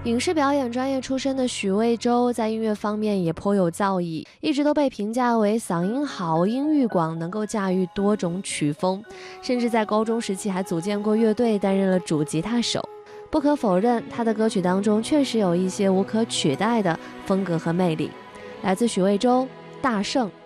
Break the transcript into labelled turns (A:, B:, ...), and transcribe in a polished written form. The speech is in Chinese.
A: 影视表演专业出身的许魏洲在音乐方面也颇有造诣，一直都被评价为嗓音好、音域广，能够驾驭多种曲风，甚至在高中时期还组建过乐队，担任了主吉他手。不可否认，他的歌曲当中确实有一些无可取代的风格和魅力。来自许魏洲，《大圣》。